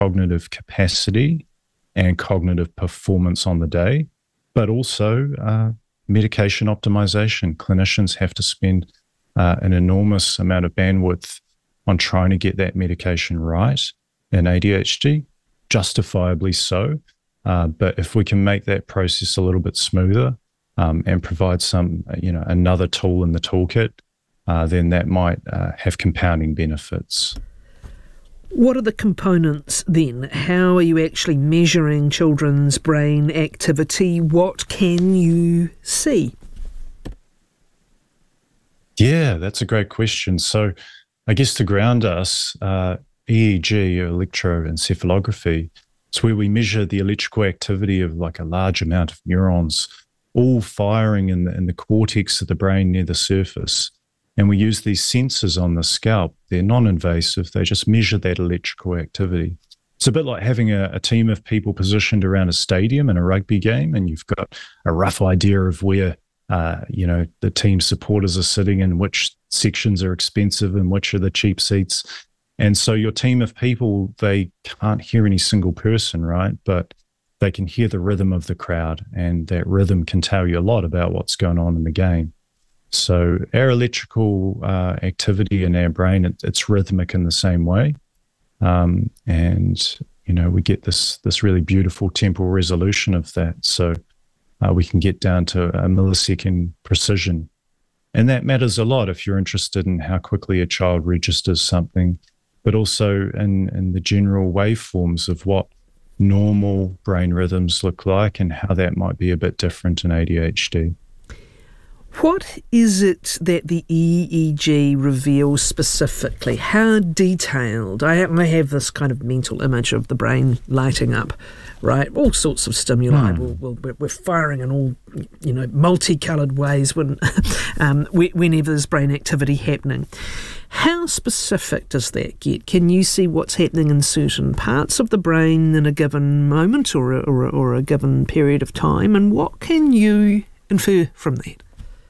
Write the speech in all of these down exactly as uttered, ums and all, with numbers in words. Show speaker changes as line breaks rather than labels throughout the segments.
cognitive capacity and cognitive performance on the day, but also uh, medication optimization. Clinicians have to spend uh, an enormous amount of bandwidth on trying to get that medication right in A D H D, justifiably so. Uh, but if we can make that process a little bit smoother um, and provide some, you know, another tool in the toolkit, uh, then that might uh, have compounding benefits.
What are the components then? How are you actually measuring children's brain activity? What can you see?
Yeah, that's a great question. So I guess to ground us, uh, E E G, or electroencephalography, it's where we measure the electrical activity of like a large amount of neurons all firing in the, in the cortex of the brain near the surface. And we use these sensors on the scalp. They're non-invasive. They just measure that electrical activity. It's a bit like having a, a team of people positioned around a stadium in a rugby game, and you've got a rough idea of where, uh, you know, the team supporters are sitting and which sections are expensive and which are the cheap seats. And so your team of people, they can't hear any single person, right? But they can hear the rhythm of the crowd, and that rhythm can tell you a lot about what's going on in the game. So our electrical uh, activity in our brain, it, it's rhythmic in the same way. Um, and, you know, we get this this really beautiful temporal resolution of that. So uh, we can get down to a millisecond precision. And that matters a lot if you're interested in how quickly a child registers something, but also in, in the general waveforms of what normal brain rhythms look like and how that might be a bit different in A D H D.
What is it that the E E G reveals specifically? How detailed? I have, I have this kind of mental image of the brain lighting up, right? All sorts of stimuli.
Hmm.
We'll, we'll, we're firing in all, you know, multicoloured ways when, um, whenever there's brain activity happening. How specific does that get? Can you see what's happening in certain parts of the brain in a given moment or a, or a, or a given period of time? And what can you infer from that?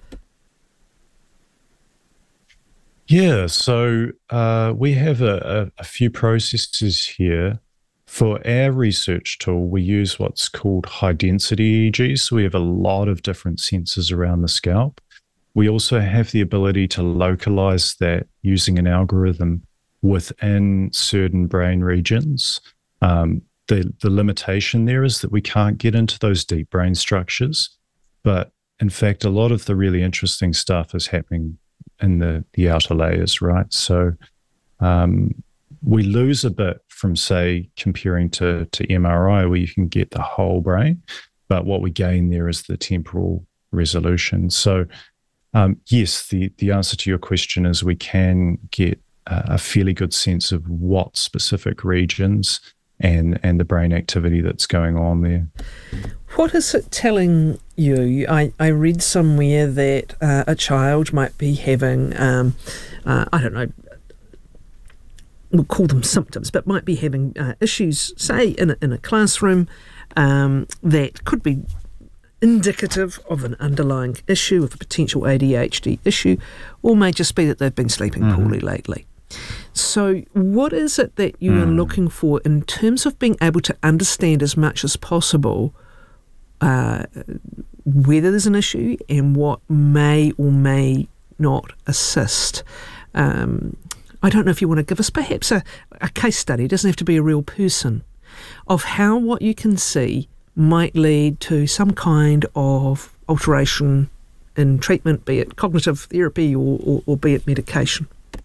Yeah, so uh, we have a, a, a few processes here. For our research tool, we use what's called high-density E E G. So we have a lot of different sensors around the scalp. We also have the ability to localize that using an algorithm within certain brain regions. Um, the, the limitation there is that we can't get into those deep brain structures. But in fact, a lot of the really interesting stuff is happening in the, the outer layers, right? So um, we lose a bit from, say, comparing to, to M R I, where you can get the whole brain, but what we gain there is the temporal resolution. So um, yes, the, the answer to your question is we can get a, a fairly good sense of what specific regions and, and the brain activity that's going on there.
What is it telling you? I, I read somewhere that uh, a child might be having, um, uh, I don't know, we'll call them symptoms, but might be having uh, issues, say, in a, in a classroom um, that could be indicative of an underlying issue, of a potential A D H D issue, or may just be that they've been sleeping mm-hmm. poorly lately. So what is it that you mm. are looking for in terms of being able to understand as much as possible uh, whether there's an issue and what may or may not assist? Um, I don't know if you want to give us perhaps a, a case study, it doesn't have to be a real person, of how what you can see might lead to some kind of alteration in treatment, be it cognitive therapy or, or, or be it medication.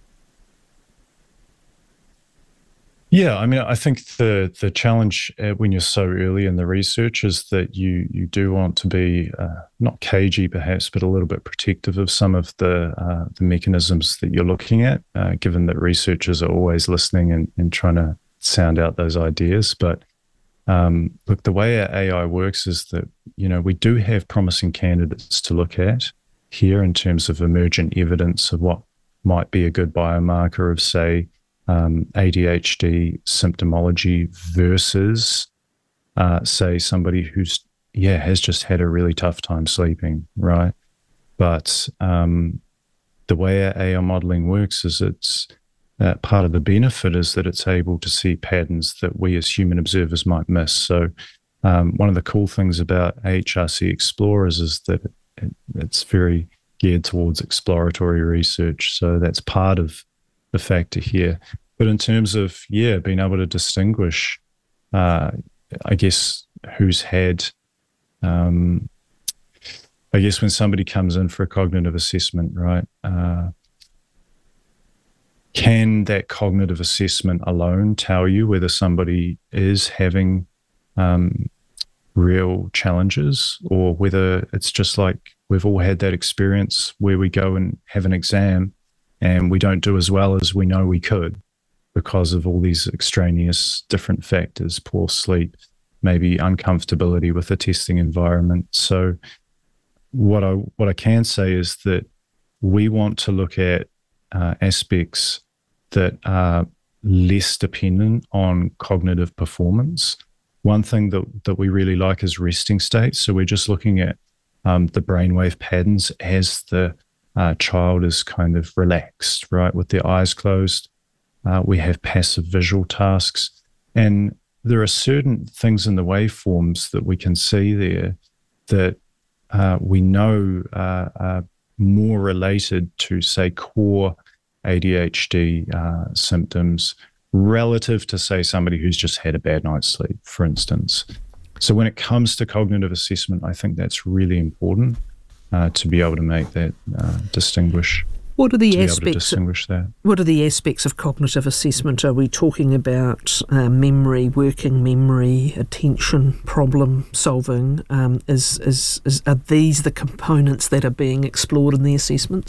Yeah, I mean, I think the the challenge uh, when you're so early in the research is that you you do want to be uh, not cagey perhaps, but a little bit protective of some of the uh, the mechanisms that you're looking at, uh, given that researchers are always listening and, and trying to sound out those ideas. But um, look, the way our A I works is that, you know, we do have promising candidates to look at here in terms of emergent evidence of what might be a good biomarker of, say, Um, A D H D symptomology versus, uh, say, somebody who's, yeah, has just had a really tough time sleeping, right? But um, the way our A I modeling works is it's uh, part of the benefit is that it's able to see patterns that we as human observers might miss. So um, one of the cool things about A H R C Explorers is that it, it's very geared towards exploratory research. So that's part of the factor here. But in terms of, yeah, being able to distinguish, uh, I guess, who's had, um, I guess when somebody comes in for a cognitive assessment, right, uh, can that cognitive assessment alone tell you whether somebody is having um, real challenges, or whether it's just like we've all had that experience where we go and have an exam and we don't do as well as we know we could because of all these extraneous different factors, poor sleep, maybe uncomfortability with the testing environment. So what I what I can say is that we want to look at uh, aspects that are less dependent on cognitive performance. One thing that, that we really like is resting states. So we're just looking at um, the brainwave patterns as the uh, child is kind of relaxed, right, with their eyes closed. Uh, we have passive visual tasks. And there are certain things in the waveforms that we can see there that uh, we know uh, are more related to, say, core A D H D uh, symptoms relative to, say, somebody who's just had a bad night's sleep, for instance. So when it comes to cognitive assessment, I think that's really important uh, to be able to make that uh, distinguish.
What are the
to
aspects?
Be able to distinguish that.
What are the aspects of cognitive assessment? Are we talking about uh, memory, working memory, attention, problem solving? Um, is, is is are these the components that are being explored in the assessments?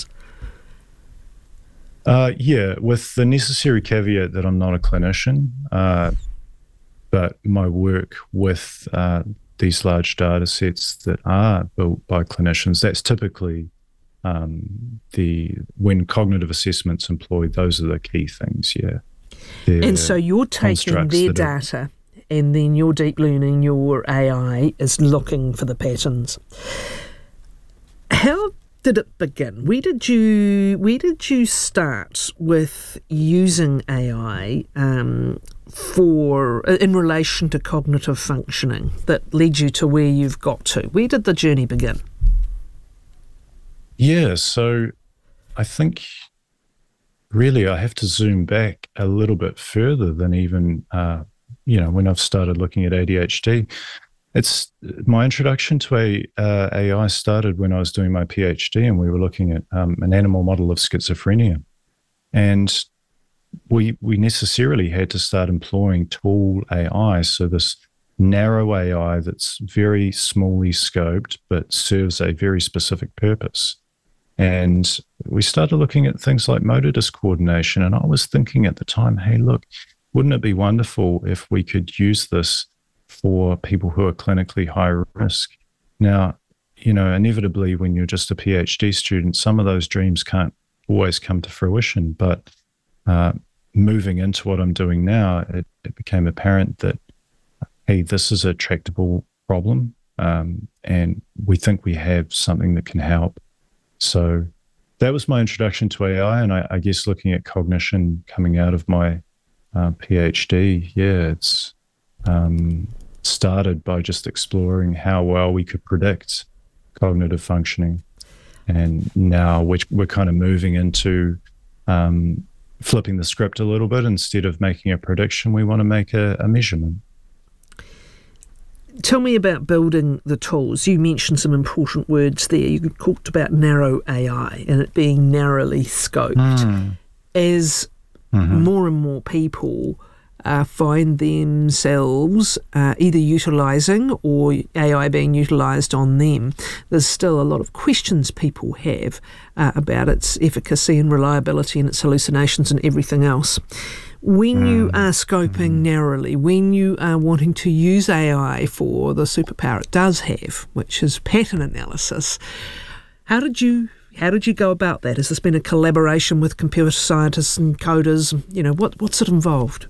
Uh, yeah, with the necessary caveat that I'm not a clinician, uh, but my work with uh, these large data sets that are built by clinicians, that's typically um, the when cognitive assessment's employed, those are the key things, yeah. They're
and so you're taking their data are, and then your deep learning, your A I is looking for the patterns. How did it begin? Where did you where did you start with using A I um, for in relation to cognitive functioning that led you to where you've got to? Where did the journey begin?
Yeah, so I think really I have to zoom back a little bit further than even uh, you know when I've started looking at A D H D. It's my introduction to a, uh, A I started when I was doing my PhD, and we were looking at um, an animal model of schizophrenia, and we we necessarily had to start employing tool A I. So this narrow A I that's very smallly scoped but serves a very specific purpose. And we started looking at things like motor discoordination, and I was thinking at the time, hey, look, wouldn't it be wonderful if we could use this for people who are clinically high risk? Now, you know, inevitably when you're just a PhD student, some of those dreams can't always come to fruition. But uh, moving into what I'm doing now, it, it became apparent that, hey, this is a tractable problem, um, and we think we have something that can help. So that was my introduction to A I, and I, I guess looking at cognition coming out of my uh, PhD, yeah, it's um, started by just exploring how well we could predict cognitive functioning. And now we're, we're kind of moving into um, flipping the script a little bit. Instead of making a prediction, we want to make a, a measurement.
Tell me about building the tools. You mentioned some important words there. You talked about narrow A I and it being narrowly scoped. Mm. As mm-hmm. more and more people uh, find themselves uh, either utilising or A I being utilised on them, there's still a lot of questions people have uh, about its efficacy and reliability and its hallucinations and everything else. When mm. you are scoping mm. narrowly, when you are wanting to use A I for the superpower it does have, which is pattern analysis, how did you how did you go about that? Has this been a collaboration with computer scientists and coders? You know, what what's it involved?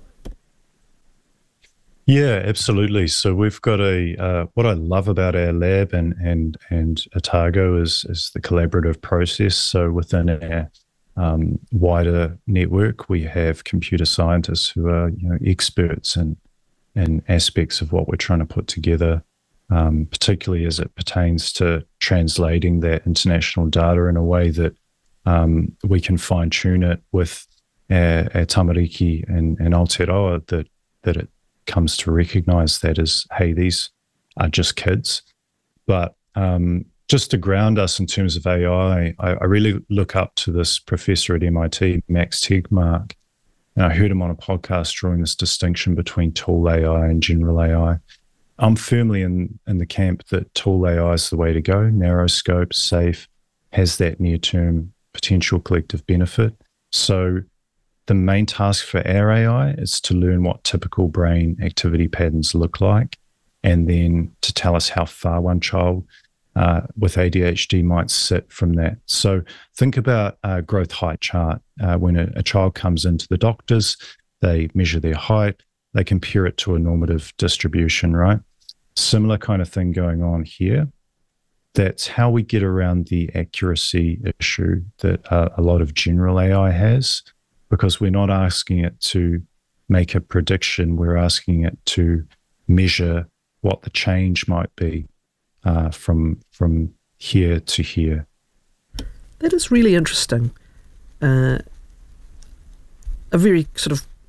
Yeah, absolutely. So we've got a uh, what I love about our lab and and and Otago is is the collaborative process. So within our um, wider network, we have computer scientists who are, you know, experts in, in aspects of what we're trying to put together, um, particularly as it pertains to translating that international data in a way that um, we can fine-tune it with our, our tamariki and, and Aotearoa, that, that it comes to recognise that as, hey, these are just kids. But um, just to ground us in terms of A I, I, I really look up to this professor at M I T, Max Tegmark, and I heard him on a podcast drawing this distinction between tool A I and general A I. I'm firmly in, in the camp that tool A I is the way to go, narrow scope, safe, has that near-term potential collective benefit. So the main task for our A I is to learn what typical brain activity patterns look like, and then to tell us how far one child uh, with A D H D might sit from that. So think about a growth height chart. Uh, when a, a child comes into the doctors, they measure their height, they compare it to a normative distribution, right? Similar kind of thing going on here. That's how we get around the accuracy issue that uh, a lot of general A I has, because we're not asking it to make a prediction, we're asking it to measure what the change might be uh, from from here to here.
That is really interesting. Uh, a very sort of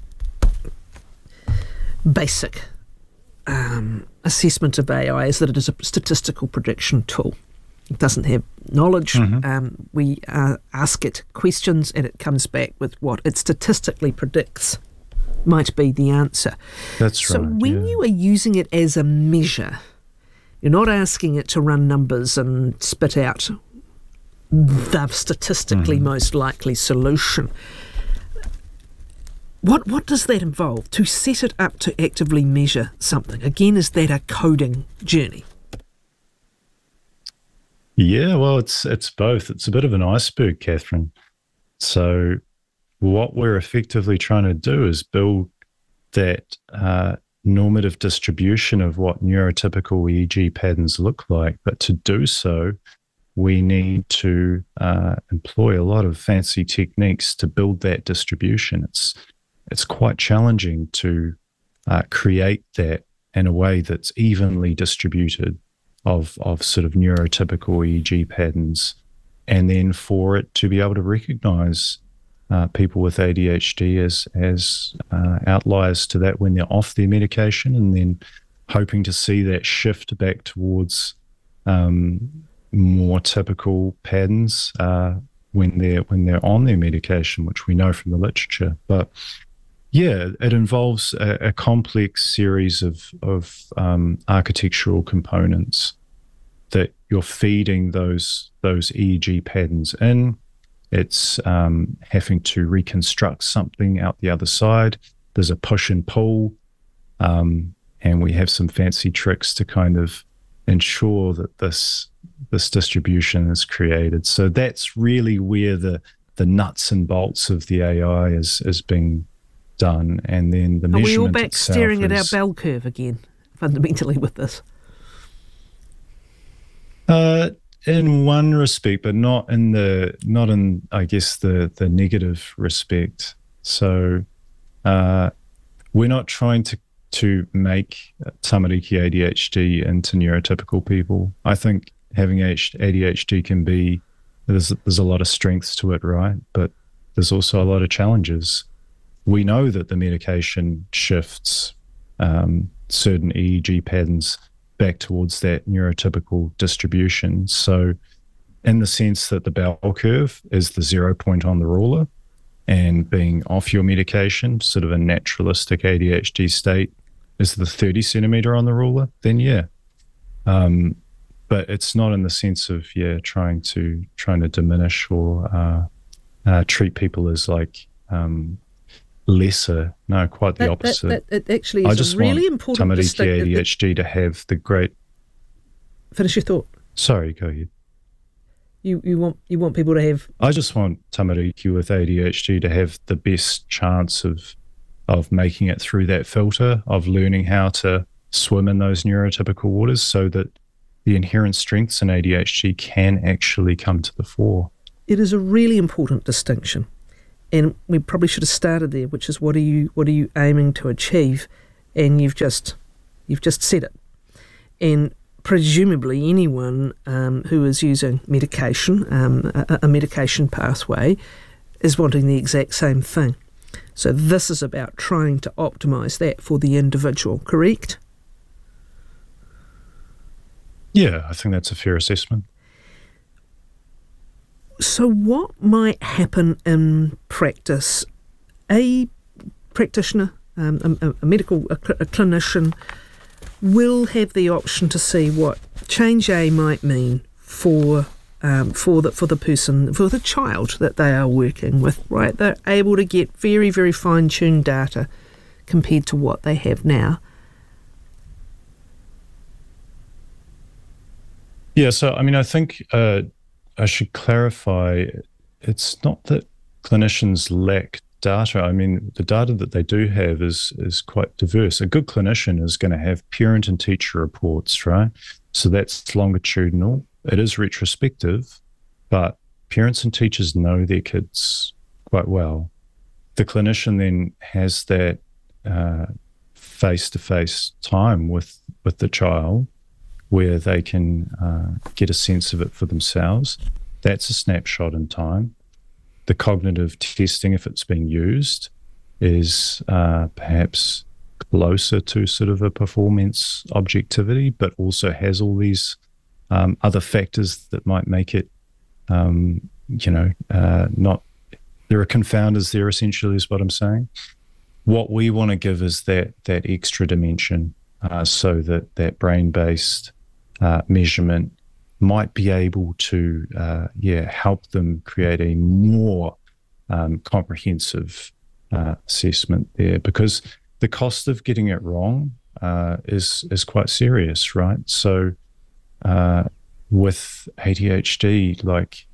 basic um, assessment of A I is that it is a statistical prediction tool. It doesn't have knowledge. Mm-hmm. Um, we uh, ask it questions and it comes back with what it statistically predicts might be the answer.
That's
so
right.
So when
yeah.
you are using it as a measure, you're not asking it to run numbers and spit out the statistically mm-hmm. most likely solution. What what does that involve? To set it up to actively measure something? Again, is that a coding journey?
Yeah, well, it's it's both. It's a bit of an iceberg, Catherine. So what we're effectively trying to do is build that uh, normative distribution of what neurotypical E E G patterns look like. But to do so, we need to uh, employ a lot of fancy techniques to build that distribution. It's it's quite challenging to uh, create that in a way that's evenly distributed of of sort of neurotypical E E G patterns, and then for it to be able to recognize uh, people with A D H D as as uh, outliers to that when they're off their medication, and then hoping to see that shift back towards um, more typical patterns uh, when they're when they're on their medication, which we know from the literature. But yeah, it involves a, a complex series of of um, architectural components that you're feeding those those E E G patterns in. It's um, having to reconstruct something out the other side. There's a push and pull, um, and we have some fancy tricks to kind of ensure that this this distribution is created. So that's really where the the nuts and bolts of the A I is is being done, and then the
Are
measurement
we all back
itself
staring
is,
at our bell curve again, fundamentally, with this?
Uh, in one respect, but not in the not in I guess the the negative respect. So uh, we're not trying to to make tamariki A D H D into neurotypical people. I think having A D H D can be there's there's a lot of strengths to it, right? But there's also a lot of challenges. We know that the medication shifts um, certain E E G patterns back towards that neurotypical distribution. So in the sense that the bell curve is the zero point on the ruler, and being off your medication, sort of a naturalistic A D H D state, is the thirty centimeter on the ruler, then yeah. Um, but it's not in the sense of, yeah, trying to trying to diminish or uh, uh, treat people as like um, lesser. No, quite the
that,
opposite.
That, that, it actually is
I just
a really
want
important
tamariki
distinction.
A D H D to have the great...
Finish your thought.
Sorry, go ahead.
You you want you want people to have...
I just want tamariki with A D H D to have the best chance of of making it through that filter, of learning how to swim in those neurotypical waters, so that the inherent strengths in A D H D can actually come to the fore.
it is a really important distinction, and we probably should have started there, which is what are you what are you aiming to achieve, and you've just you've just said it, and presumably anyone um, who is using medication, um, a, a medication pathway, is wanting the exact same thing. So this is about trying to optimise that for the individual, correct?
Yeah, I think that's a fair assessment.
So what might happen in practice? A practitioner, um, a, a medical a, a clinician, will have the option to see what change A might mean for um, for the for the person, for the child that they are working with. Right, they're able to get very very fine tuned data compared to what they have now.
Yeah, so I mean, I think uh, I should clarify. It's not that clinicians lack data. I mean, the data that they do have is is quite diverse. A good clinician is going to have parent and teacher reports, right? So that's longitudinal. It is retrospective, but parents and teachers know their kids quite well. The clinician then has that uh, face-to-face time with with the child, where they can uh, get a sense of it for themselves. That's a snapshot in time. The cognitive testing, if it's being used, is uh, perhaps closer to sort of a performance objectivity, but also has all these um, other factors that might make it, um, you know, uh, not, there are confounders there essentially is what I'm saying. What we want to give is that that extra dimension uh, so that that brain-based uh, measurement might be able to, uh, yeah, help them create a more um, comprehensive uh, assessment there, because the cost of getting it wrong uh, is is quite serious, right? So uh, with A D H D, like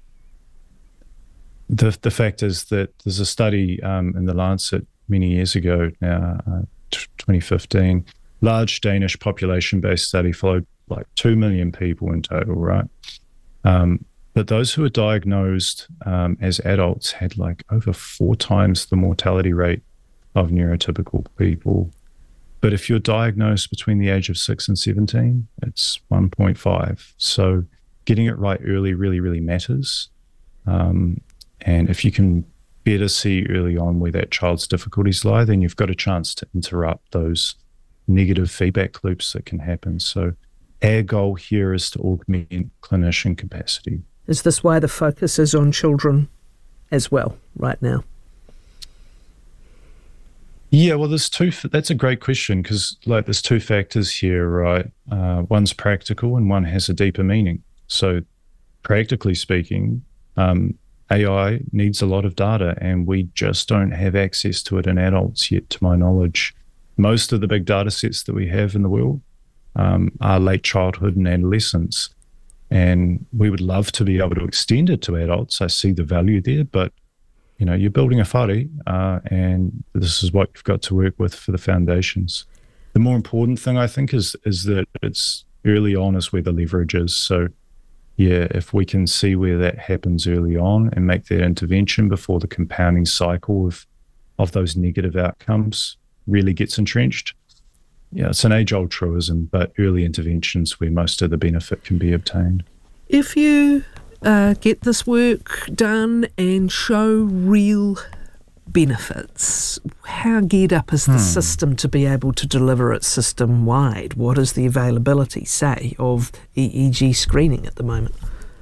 the the fact is that there's a study um, in the Lancet many years ago now, uh, twenty fifteen, large Danish population-based study followed like two million people in total, right? Um, but those who were diagnosed um, as adults had like over four times the mortality rate of neurotypical people. But if you're diagnosed between the age of six and seventeen, it's one point five. So getting it right early really, really matters. Um, and if you can better see early on where that child's difficulties lie, then you've got a chance to interrupt those negative feedback loops that can happen. So our goal here is to augment clinician capacity.
Is this why the focus is on children as well right now?
Yeah, well, there's two. That's a great question, because like there's two factors here, right? Uh, one's practical and one has a deeper meaning. So practically speaking, um, A I needs a lot of data, and we just don't have access to it in adults yet, to my knowledge. Most of the big data sets that we have in the world um, are late childhood and adolescence. And we would love to be able to extend it to adults. I see the value there, but you know, you're building a whare, uh, and this is what you've got to work with for the foundations. The more important thing, I think, is is that it's early on is where the leverage is. So, yeah, if we can see where that happens early on and make that intervention before the compounding cycle of of those negative outcomes really gets entrenched, yeah, it's an age-old truism, but early interventions where most of the benefit can be obtained.
If you uh, get this work done and show real benefits, how geared up is the hmm. system to be able to deliver it system-wide? What is the availability, say, of E E G screening at the moment?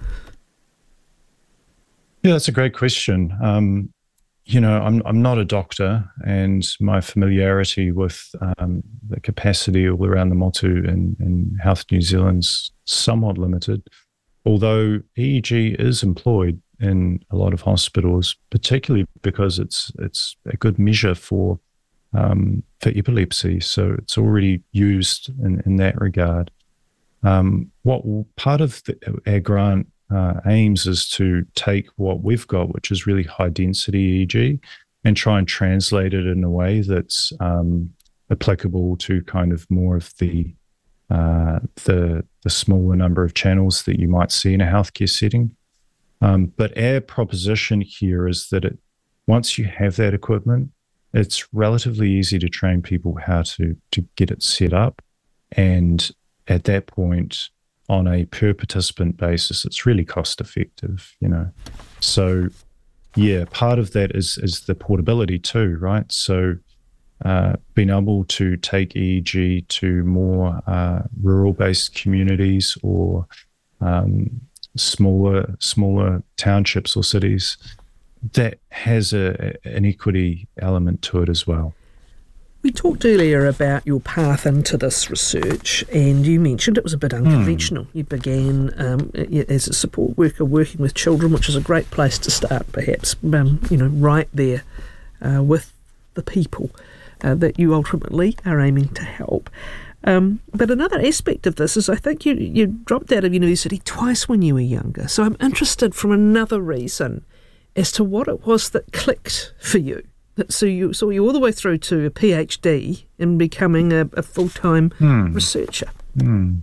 Yeah, that's a great question. Um, you know, I'm I'm not a doctor, and my familiarity with um, the capacity all around the motu in, in Health New Zealand's somewhat limited, although E E G is employed in a lot of hospitals, particularly because it's it's a good measure for um, for epilepsy. So it's already used in, in that regard. Um, what part of the, our grant uh, aims is to take what we've got, which is really high density E E G, and try and translate it in a way that's um, applicable to kind of more of the uh, the the smaller number of channels that you might see in a healthcare setting. Um, but our proposition here is that it, once you have that equipment, it's relatively easy to train people how to, to get it set up. And at that point, on a per participant basis, it's really cost effective, you know. So, yeah, part of that is is the portability too, right? So uh, being able to take E E G to more uh, rural-based communities or um, smaller smaller townships or cities, that has a, an equity element to it as well.
We talked earlier about your path into this research, and you mentioned it was a bit unconventional. Mm. You began um, as a support worker working with children, which is a great place to start, perhaps, um, you know, right there uh, with the people uh, that you ultimately are aiming to help. Um, but another aspect of this is I think you, you dropped out of university twice when you were younger. So I'm interested from another reason as to what it was that clicked for you. So you saw you all the way through to a PhD and becoming a, a full-time mm. researcher.
Mm.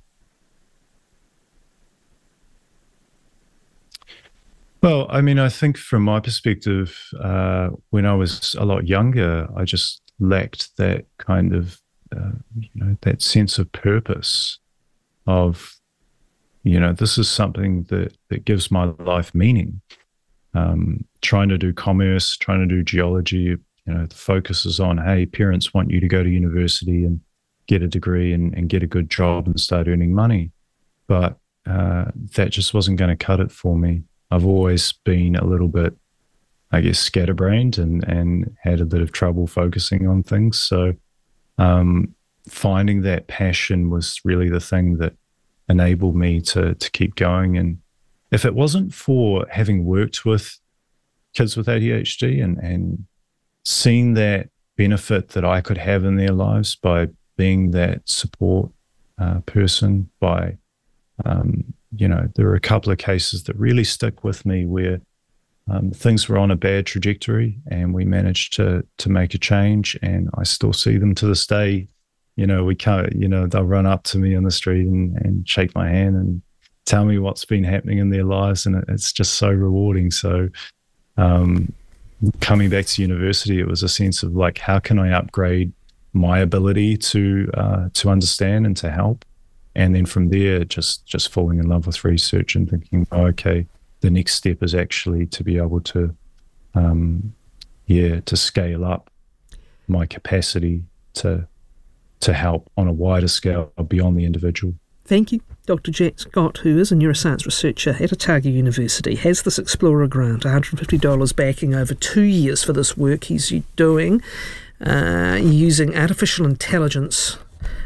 Well, I mean, I think from my perspective, uh, when I was a lot younger, I just lacked that kind of, uh, you know, that sense of purpose of, you know, this is something that, that gives my life meaning. Um, trying to do commerce, trying to do geology, you know, the focus is on, hey, parents want you to go to university and get a degree and, and get a good job and start earning money. But uh, that just wasn't going to cut it for me. I've always been a little bit, I guess, scatterbrained and, and had a bit of trouble focusing on things. So um, finding that passion was really the thing that enabled me to to keep going. And if it wasn't for having worked with kids with A D H D and, and seeing that benefit that I could have in their lives by being that support uh, person, by, um, you know, there are a couple of cases that really stick with me where um, things were on a bad trajectory and we managed to to make a change, and I still see them to this day. You know, we can't, you know, they'll run up to me on the street and, and shake my hand and tell me what's been happening in their lives, and it, it's just so rewarding. So um, coming back to university, it was a sense of like, how can I upgrade my ability to uh, to understand and to help? And then from there, just just falling in love with research and thinking, oh, okay, the next step is actually to be able to, um, yeah, to scale up my capacity to to help on a wider scale beyond the individual.
Thank you. Doctor Jack Scott, who is a neuroscience researcher at Otago University, has this Explorer grant, one hundred fifty dollars backing over two years for this work he's doing, uh, using artificial intelligence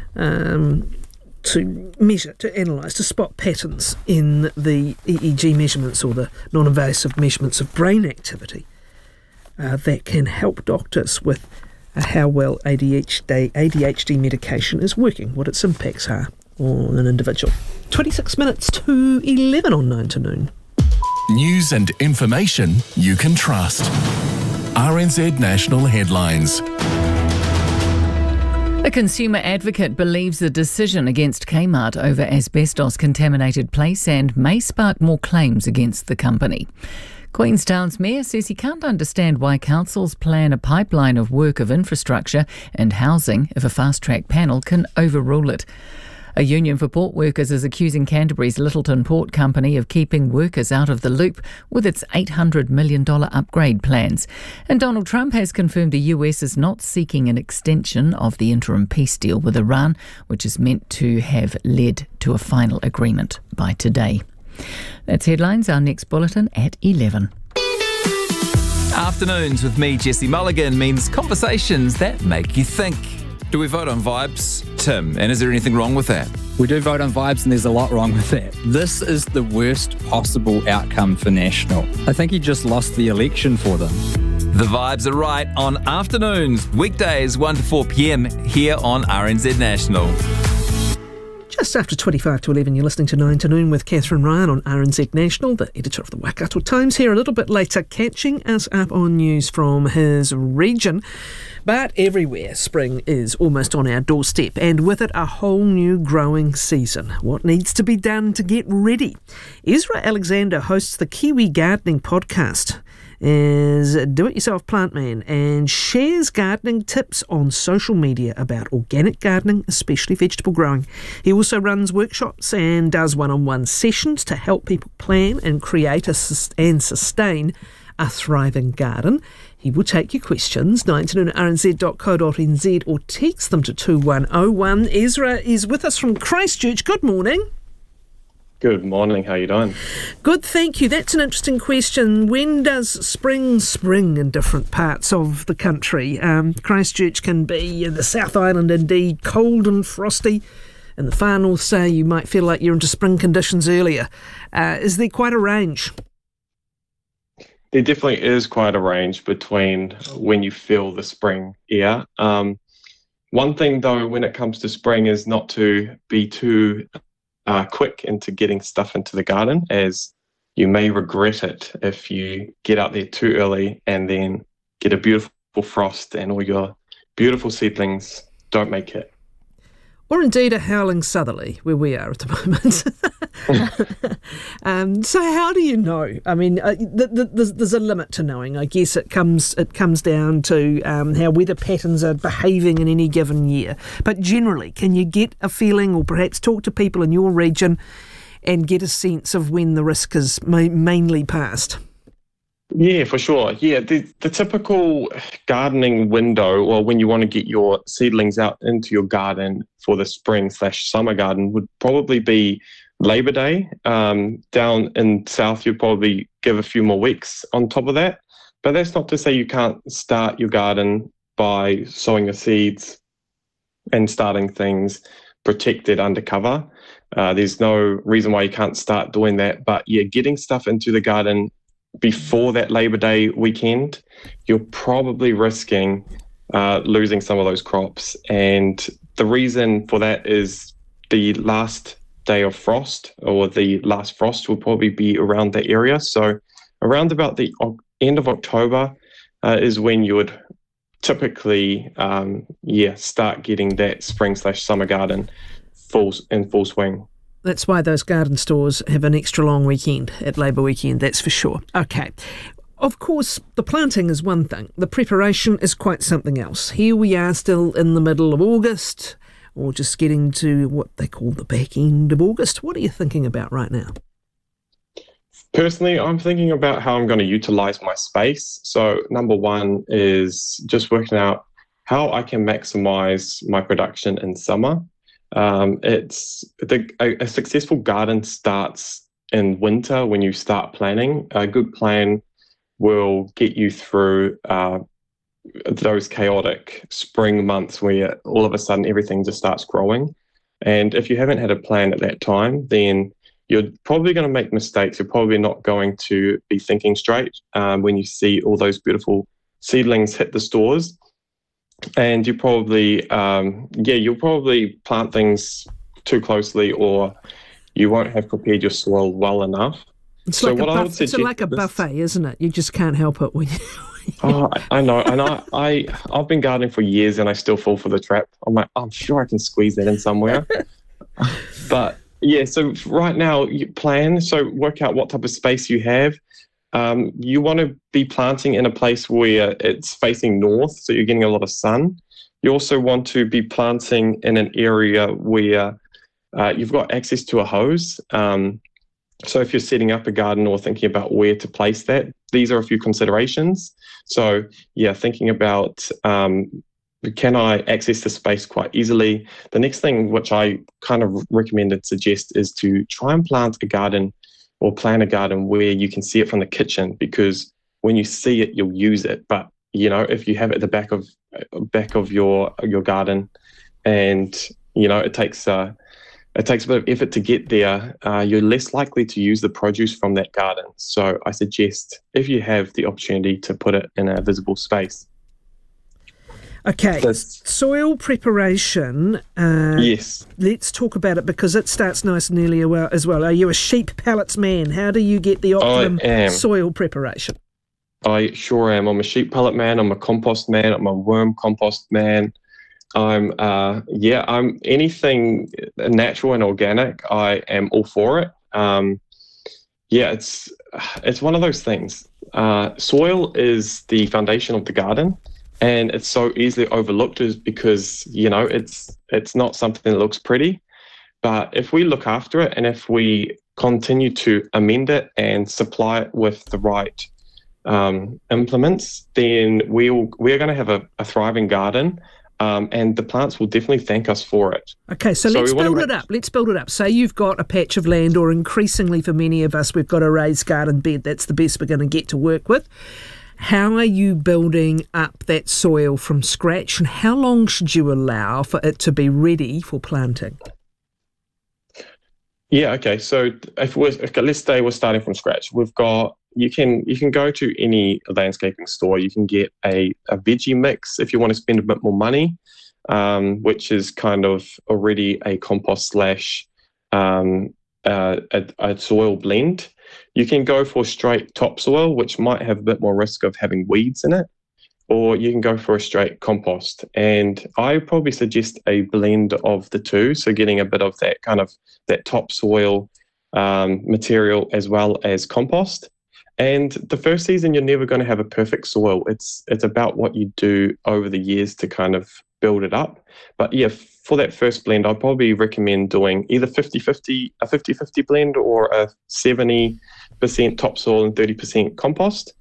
um, to measure, to analyse, to spot patterns in the E E G measurements or the non-invasive measurements of brain activity uh, that can help doctors with uh, how well A D H D, A D H D medication is working, what its impacts are on an individual. twenty-six minutes to eleven on nine to noon.
News and information you can trust. R N Z National Headlines.
A consumer advocate believes the decision against Kmart over asbestos-contaminated play sand may spark more claims against the company. Queenstown's mayor says he can't understand why councils plan a pipeline of work of infrastructure and housing if a fast-track panel can overrule it. A union for port workers is accusing Canterbury's Littleton Port Company of keeping workers out of the loop with its eight hundred million dollars upgrade plans. And Donald Trump has confirmed the U S is not seeking an extension of the interim peace deal with Iran, which is meant to have led to a final agreement by today. That's headlines. Our next bulletin at eleven.
Afternoons with me, Jesse Mulligan, means conversations that make you think. Do we vote on vibes, Tim? And is there anything wrong with that?
We do vote on vibes, and there's a lot wrong with that. This is the worst possible outcome for National. I think he just lost the election for them.
The vibes are right on afternoons, weekdays one to four p.m. here on R N Z National.
Just after twenty-five to eleven, you're listening to nine to Noon with Catherine Ryan on R N Z National, the editor of the Waikato Times, here a little bit later, catching us up on news from his region. But everywhere, spring is almost on our doorstep, and with it a whole new growing season. What needs to be done to get ready? Ezra Alexander hosts the Kiwi Gardening Podcast, is a do-it-yourself plant man, and shares gardening tips on social media about organic gardening, especially vegetable growing. He also runs workshops and does one-on-one sessions to help people plan and create a sus- and sustain a thriving garden. He will take your questions, nine to noon at r n z dot co dot n z, or text them to two one oh one. Ezra is with us from Christchurch. Good morning.
Good morning. How are you doing?
Good, thank you. That's an interesting question. When does spring spring in different parts of the country? Um, Christchurch can be, in the South Island indeed, cold and frosty. In the far north, say, you might feel like you're into spring conditions earlier. Uh, is there quite a range?
There definitely is quite a range between when you feel the spring air. Um, one thing, though, when it comes to spring is not to be too uh, quick into getting stuff into the garden, as you may regret it if you get out there too early and then get a beautiful frost and all your beautiful seedlings don't make it.
Or indeed a howling southerly, where we are at the moment. um, so how do you know? I mean, uh, th- th- there's, there's a limit to knowing. I guess it comes it comes down to um, how weather patterns are behaving in any given year. But generally, can you get a feeling, or perhaps talk to people in your region and get a sense of when the risk is ma- mainly past?
Yeah, for sure. Yeah, the, the typical gardening window, or when you want to get your seedlings out into your garden for the spring slash summer garden, would probably be Labour Day. Um, down in south, you'd probably give a few more weeks on top of that. But that's not to say you can't start your garden by sowing your seeds and starting things protected under cover. Uh, there's no reason why you can't start doing that. But yeah, getting stuff into the garden before that Labour Day weekend, you're probably risking uh, losing some of those crops. And the reason for that is the last day of frost, or the last frost, will probably be around that area. So around about the end of October uh, is when you would typically um, yeah, start getting that spring slash summer garden full in full swing.
That's why those garden stores have an extra long weekend at Labour weekend, that's for sure. Okay. Of course, the planting is one thing. The preparation is quite something else. Here we are still in the middle of August, or just getting to what they call the back end of August. What are you thinking about right now?
Personally, I'm thinking about how I'm going to utilise my space. So number one is just working out how I can maximise my production in summer. Um, it's the, a, a successful garden starts in winter when you start planning. A good plan will get you through uh, those chaotic spring months where all of a sudden everything just starts growing. And if you haven't had a plan at that time, then you're probably going to make mistakes. You're probably not going to be thinking straight um, when you see all those beautiful seedlings hit the stores. And you probably, um, yeah, you'll probably plant things too closely, or you won't have prepared your soil well enough.
It's
so
like
what
a,
buff-
I would suggest it's like a buffet, isn't it? You just can't help it when you...
Oh, I know. And I, I, I've been gardening for years and I still fall for the trap. I'm like, I'm sure I can squeeze that in somewhere. But yeah, so right now you plan, so work out what type of space you have. Um, you want to be planting in a place where it's facing north, so you're getting a lot of sun. You also want to be planting in an area where uh, you've got access to a hose. Um, so if you're setting up a garden or thinking about where to place that, these are a few considerations. So yeah, thinking about um, can I access the space quite easily? The next thing which I kind of recommend and suggest is to try and plant a garden or plan a garden where you can see it from the kitchen, because when you see it, you'll use it. But, you know, if you have it at the back of back of your your garden and, you know, it takes uh, it takes a bit of effort to get there, uh, you're less likely to use the produce from that garden. So I suggest if you have the opportunity to put it in a visible space.
Okay,
That's-
soil preparation. Uh,
Yes.
Let's talk about it because it starts nice and early as well. Are you a sheep pellets man? How do you get the optimum
am.
soil preparation?
I sure am. I'm a sheep pellet man. I'm a compost man. I'm a worm compost man. I'm, uh, yeah, I'm anything natural and organic. I am all for it. Um, yeah, it's it's one of those things. Uh, soil is the foundation of the garden, and it's so easily overlooked is because you know it's it's not something that looks pretty. But if we look after it, and if we continue to amend it and supply it with the right um, implements, then we'll we're going to have a, a thriving garden. Um, and the plants will definitely thank us for it.
Okay, so,
So
let's
we wanna
build
make-
it up. Let's build it up. Say you've got a patch of land, or increasingly for many of us, we've got a raised garden bed. That's the best we're going to get to work with. How are you building up that soil from scratch, and how long should you allow for it to be ready for planting?
Yeah, okay. So if we're, okay, let's say we're starting from scratch. We've got you can you can go to any landscaping store. You can get a, a veggie mix if you want to spend a bit more money, um, which is kind of already a compost slash um, uh, a, a soil blend. You can go for straight topsoil, which might have a bit more risk of having weeds in it, or you can go for a straight compost. And I probably suggest a blend of the two, so getting a bit of that kind of that topsoil um, material as well as compost. And the first season, you're never going to have a perfect soil. It's it's about what you do over the years to kind of build it up. But yeah, for that first blend, I'd probably recommend doing either fifty-fifty, a fifty-fifty blend, or a seventy percent topsoil and thirty percent compost.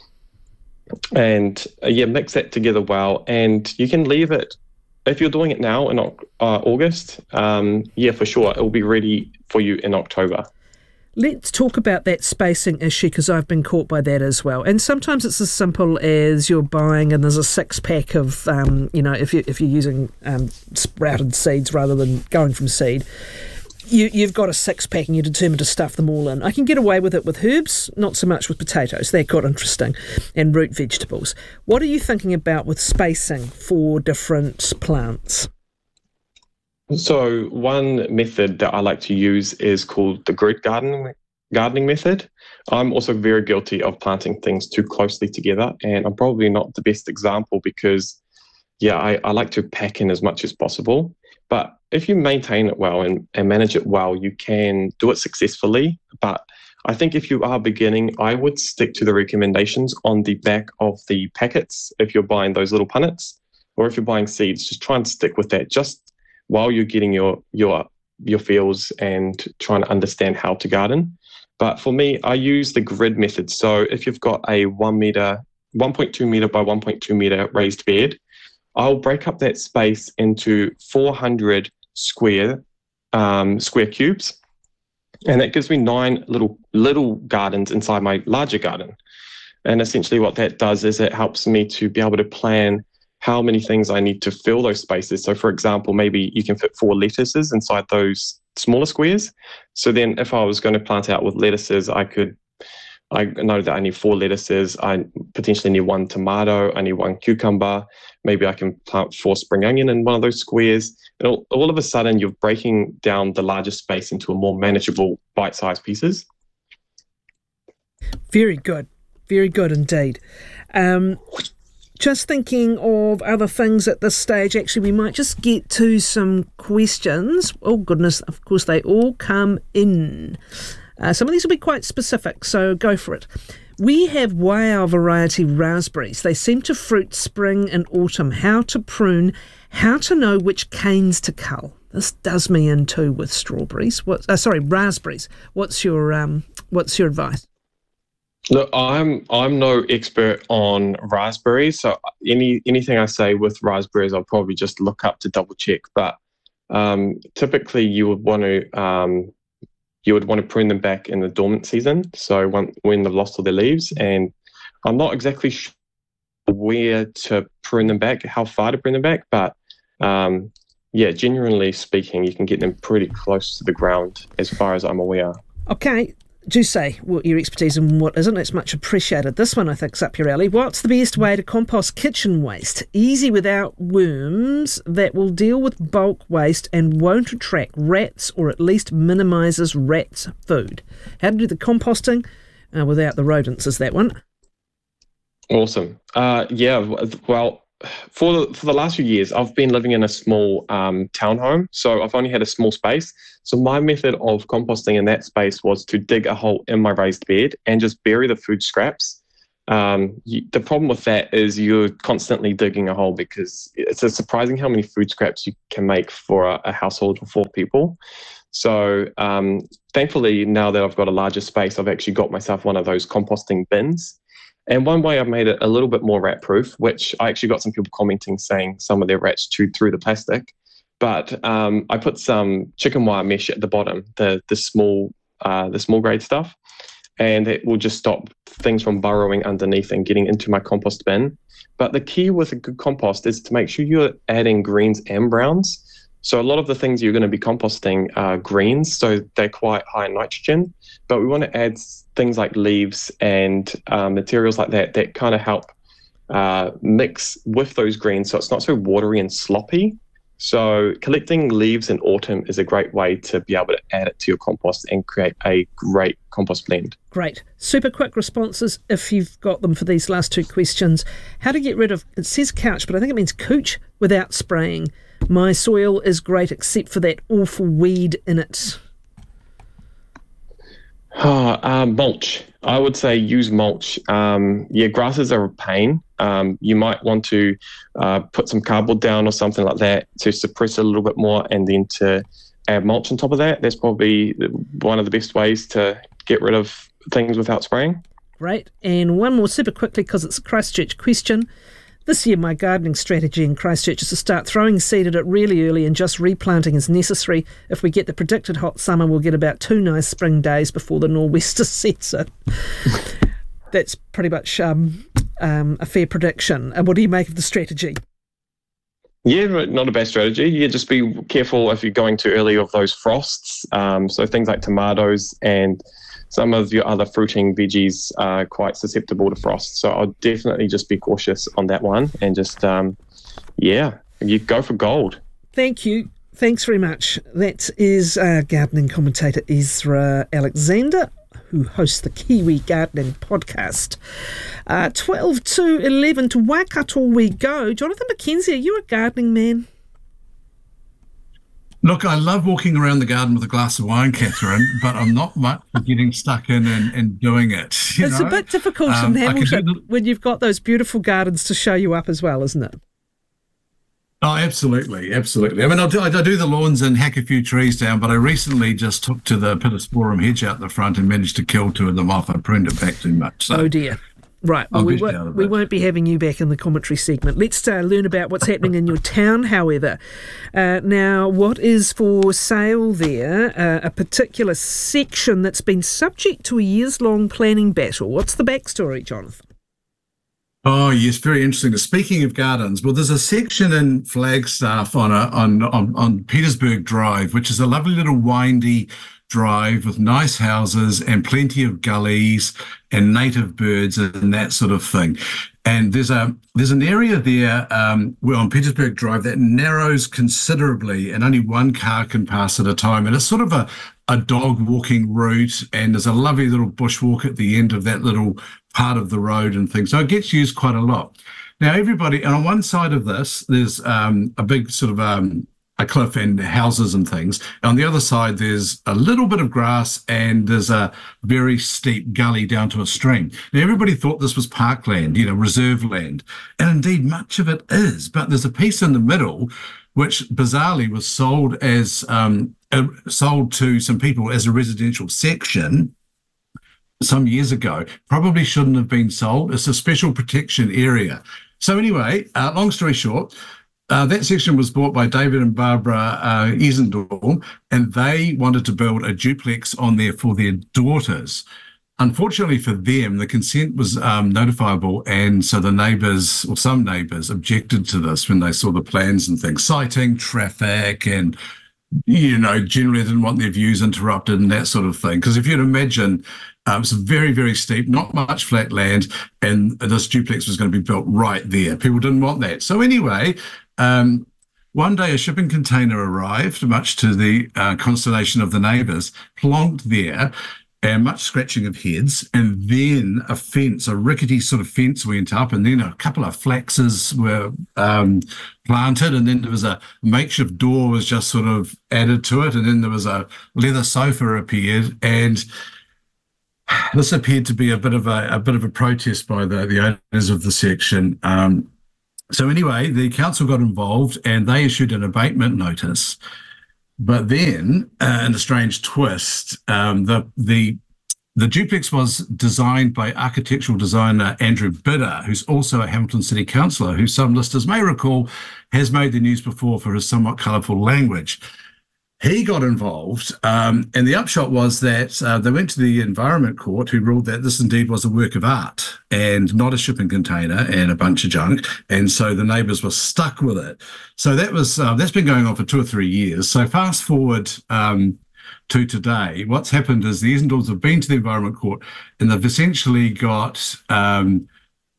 And uh, yeah, mix that together well. And you can leave it, if you're doing it now in uh, August, um, yeah, for sure, it will be ready for you in October.
Let's talk about that spacing issue, because I've been caught by that as well. And sometimes it's as simple as you're buying and there's a six pack of, um, you know, if, you, if you're using um, sprouted seeds rather than going from seed, you, you've got a six pack and you're determined to stuff them all in. I can get away with it with herbs, not so much with potatoes. They're quite interesting, and root vegetables. What are you thinking about with spacing for different plants?
So one method that I like to use is called the grid gardening gardening method. I'm also very guilty of planting things too closely together, and I'm probably not the best example because, yeah, I, I like to pack in as much as possible. But if you maintain it well and, and manage it well, you can do it successfully. But I think if you are beginning, I would stick to the recommendations on the back of the packets if you're buying those little punnets, or if you're buying seeds, just try and stick with that. Just while you're getting your your your feels and trying to understand how to garden. But for me, I use the grid method. So if you've got a one meter, one point two meter by one point two meter raised bed, I'll break up that space into four hundred square um, square cubes, and that gives me nine little little gardens inside my larger garden. And essentially, what that does is it helps me to be able to plan how many things I need to fill those spaces. So for example, maybe you can fit four lettuces inside those smaller squares. So then if I was going to plant out with lettuces, I could, I know that I need four lettuces. I potentially need one tomato. I need one cucumber. Maybe I can plant four spring onion in one of those squares. And all, all of a sudden you're breaking down the larger space into a more manageable bite-sized pieces.
Very good. Very good indeed. Um, Just thinking of other things at this stage, actually, we might just get to some questions. Oh, goodness, of course, they all come in. Uh, some of these will be quite specific, so go for it. We have Waiau variety raspberries. They seem to fruit spring and autumn. How to prune, how to know which canes to cull. This does me in too with strawberries. What? Uh, sorry, raspberries. What's your um? What's your advice?
Look, I'm I'm no expert on raspberries, so any anything I say with raspberries, I'll probably just look up to double check. But um, typically, you would want to um, you would want to prune them back in the dormant season, so when when they've lost all their leaves. And I'm not exactly sure where to prune them back, how far to prune them back, but um, yeah, generally speaking, you can get them pretty close to the ground, as far as I'm aware.
Okay. do say what your expertise and what isn't. It's much appreciated. This one, I think, is up your alley. What's the best way to compost kitchen waste? Easy without worms, that will deal with bulk waste and won't attract rats, or at least minimises rats' food. How to do the composting uh, without the rodents is that one.
Awesome. Uh, yeah, well, for the, for the last few years, I've been living in a small um, townhome, so I've only had a small space. So my method of composting in that space was to dig a hole in my raised bed and just bury the food scraps. Um, you, the problem with that is you're constantly digging a hole, because it's a surprising how many food scraps you can make for a, a household of four people. So um, thankfully, now that I've got a larger space, I've actually got myself one of those composting bins. And one way I've made it a little bit more rat-proof, which I actually got some people commenting saying some of their rats chewed through the plastic. But um, I put some chicken wire mesh at the bottom, the the small uh, the small grade stuff, and it will just stop things from burrowing underneath and getting into my compost bin. But the key with a good compost is to make sure you're adding greens and browns. So a lot of the things you're going to be composting are greens, so they're quite high in nitrogen. But we want to add things like leaves and uh, materials like that that kind of help uh, mix with those greens, so it's not so watery and sloppy. So collecting leaves in autumn is a great way to be able to add it to your compost and create a great compost blend.
Great. Super quick responses if you've got them for these last two questions. How to get rid of, it says couch, but I think it means cooch without spraying. My soil is great except for that awful weed in it.
Oh, uh, mulch. I would say use mulch. Um, yeah, grasses are a pain. Um, you might want to uh, put some cardboard down or something like that to suppress it a little bit more, and then to add mulch on top of that. That's probably one of the best ways to get rid of things without spraying.
Great. And one more super quickly, because it's a Christchurch question. This year, my gardening strategy in Christchurch is to start throwing seed at it really early and just replanting as necessary. If we get the predicted hot summer, we'll get about two nice spring days before the nor'wester sets in. That's pretty much um, um, a fair prediction. And what do you make of the strategy?
Yeah, not a bad strategy. Yeah, just be careful if you're going too early of those frosts. Um, so things like tomatoes and some of your other fruiting veggies are quite susceptible to frost. So I'll definitely just be cautious on that one and just, um, yeah, you go for gold.
Thank you. Thanks very much. That is uh, gardening commentator Ezra Alexander, who hosts the Kiwi Gardening Podcast. Uh, twelve to eleven to Waikato we go. Jonathan McKenzie, are you a gardening man?
Look, I love walking around the garden with a glass of wine, Catherine, but I'm not much for getting stuck in and, and doing it.
It's
know?
a bit difficult
um,
in Hamilton
the...
when you've got those beautiful gardens to show you up as well, isn't it?
Oh, absolutely, absolutely. I mean, I do, I do the lawns and hack a few trees down, but I recently just took to the Pittosporum hedge out the front and managed to kill two of them off. I pruned it back too much. So.
Oh, dear. Right, well, we, won't, we won't be having you back in the commentary segment. Let's uh, learn about what's happening in your town, however. Uh, now, what is for sale there? Uh, a particular section that's been subject to a years-long planning battle. What's the backstory, Jonathan?
Oh, yes, very interesting. Speaking of gardens, well, there's a section in Flagstaff on, a, on, on, on Petersburg Drive, which is a lovely little windy drive with nice houses and plenty of gullies and native birds and that sort of thing. And there's a there's an area there um, where on Petersburg Drive that narrows considerably, and only one car can pass at a time. And it's sort of a, a dog walking route, and there's a lovely little bushwalk at the end of that little part of the road and things. So it gets used quite a lot. Now, everybody, and on one side of this, there's um, a big sort of um, a cliff and houses and things. On the other side, there's a little bit of grass and there's a very steep gully down to a stream. Now, everybody thought this was parkland, you know, reserve land. And indeed, much of it is. But there's a piece in the middle which bizarrely was sold as um, uh, sold to some people as a residential section some years ago. Probably shouldn't have been sold. It's a special protection area. So anyway, uh, long story short, Uh, that section was bought by David and Barbara uh, Isendorf, and they wanted to build a duplex on there for their daughters. Unfortunately for them, the consent was um, notifiable, and so the neighbours, or some neighbours, objected to this when they saw the plans and things, citing traffic and you know, generally didn't want their views interrupted and that sort of thing. Because if you'd imagine, um, it's very, very steep, not much flat land, and this duplex was going to be built right there. People didn't want that. So anyway, um, one day a shipping container arrived, much to the uh, consternation of the neighbours, plonked there, and much scratching of heads, and then a fence, a rickety sort of fence went up, and then a couple of flaxes were um, planted, and then there was a makeshift door was just sort of added to it, and then there was a leather sofa appeared, and this appeared to be a bit of a, a bit of a protest by the, the owners of the section. Um, so anyway, the council got involved, and they issued an abatement notice. But then, uh, in a strange twist, um, the the the duplex was designed by architectural designer Andrew Bidder, who's also a Hamilton City councillor, who some listeners may recall has made the news before for his somewhat colourful language. He got involved, um, and the upshot was that uh, they went to the Environment Court, who ruled that this indeed was a work of art and not a shipping container and a bunch of junk, and so the neighbours were stuck with it. So that was uh, that's been going on for two or three years. So fast forward um, to today, what's happened is the Essendons have been to the Environment Court, and they've essentially got um,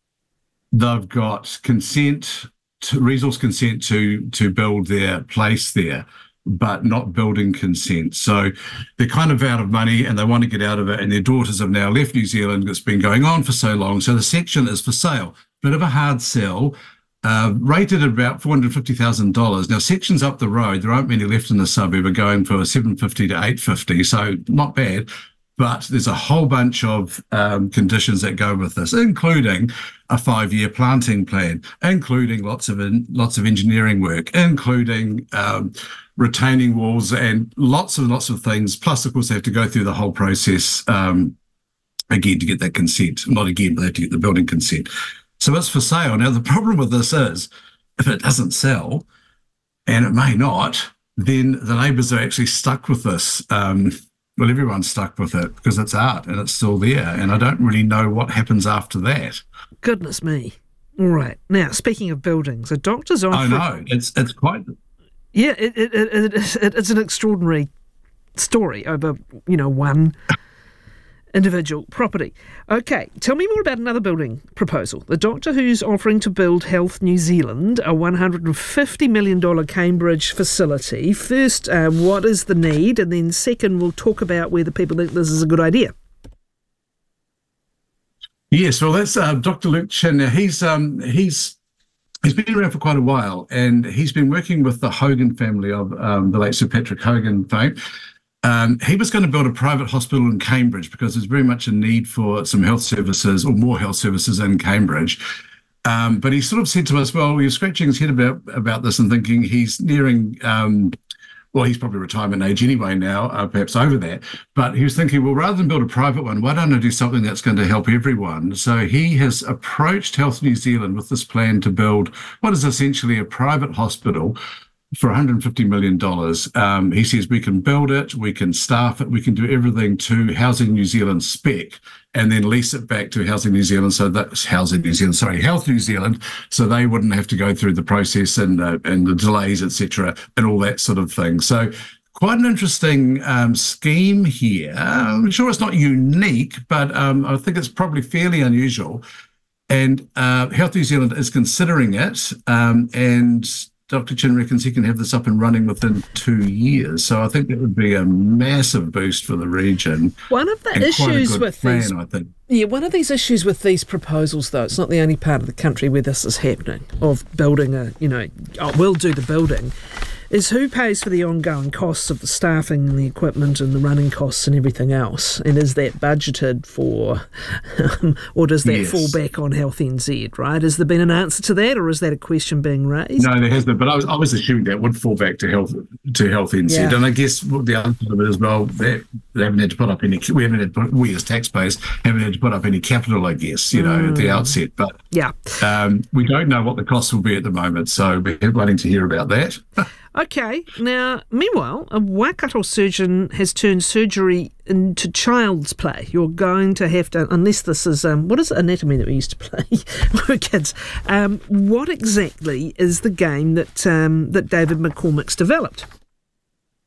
they've got consent, to, resource consent to to build their place there, but not building consent. So they're kind of out of money and they want to get out of it, and their daughters have now left New Zealand. It's been going on for so long. So the section is for sale. Bit of a hard sell, uh, rated at about four hundred fifty thousand dollars. Now, sections up the road, there aren't many left in the suburb, are going for seven fifty to eight fifty, so not bad. But there's a whole bunch of um, conditions that go with this, including a five-year planting plan, including lots of in, lots of engineering work, including um, retaining walls and lots and lots of things. Plus, of course, they have to go through the whole process um, again to get that consent. Not again, but they have to get the building consent. So it's for sale. Now, the problem with this is if it doesn't sell, and it may not, then the neighbours are actually stuck with this. Um, well, everyone's stuck with it because it's art and it's still there. And I don't really know what happens after that.
Goodness me. All right. Now, speaking of buildings, a doctor's on...
I know. It's it's quite...
Yeah, it, it, it, it, it's an extraordinary story over, you know, one individual property. Okay, tell me more about another building proposal. The doctor who's offering to build Health New Zealand, a one hundred fifty million dollars Cambridge facility. First, uh, what is the need? And then second, we'll talk about whether people think this is a good idea.
Yes, well, that's uh, Doctor Luke Chin. Now, he's um, he's he's been around for quite a while, and he's been working with the Hogan family of um, the late Sir Patrick Hogan fame. Um, he was going to build a private hospital in Cambridge because there's very much a need for some health services or more health services in Cambridge. Um, but he sort of said to us, well, he was scratching his head about, about this and thinking he's nearing, um, well, he's probably retirement age anyway now, uh, perhaps over that. But he was thinking, well, rather than build a private one, why don't I do something that's going to help everyone? So he has approached Health New Zealand with this plan to build what is essentially a private hospital for one hundred fifty million dollars. Um, he says we can build it, we can staff it, we can do everything to Housing New Zealand spec, and then lease it back to Housing New Zealand. So that's Housing New Zealand, sorry, Health New Zealand, so they wouldn't have to go through the process and uh, and the delays, et cetera, and all that sort of thing. So quite an interesting um, scheme here. I'm sure it's not unique, but um, I think it's probably fairly unusual. And uh, Health New Zealand is considering it, um, and Doctor Chin reckons he can have this up and running within two years. So I think that would be a massive boost for the region.
One of the issues with
plan,
these,
I think.
Yeah, one of these issues with these proposals, though, it's not the only part of the country where this is happening, of building a, you know, oh, we'll do the building, is who pays for the ongoing costs of the staffing and the equipment and the running costs and everything else? And is that budgeted for, um, or does that
yes.
fall back on Health N Z, right? Has there been an answer to that, or is that a question being raised?
No, there hasn't, but I was, I was assuming that would fall back to Health to Health N Z. Yeah. And I guess the other part of it as well, that they haven't had to put up any, we haven't had to, we as taxpayers haven't had to put up any capital, I guess, you know, mm. at the outset. But
yeah,
um, we don't know what the costs will be at the moment, so we're waiting to hear about that.
Okay, now, meanwhile, a Waikato surgeon has turned surgery into child's play. You're going to have to, unless this is, um, what is it, anatomy that we used to play when we were kids? Um, what exactly is the game that um, that David McCormick's developed?